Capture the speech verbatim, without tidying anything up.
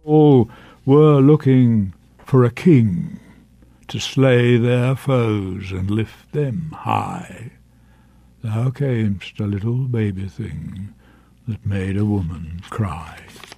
All were looking for a king to slay their foes and lift them high. Thou camest, a little baby thing that made a woman cry.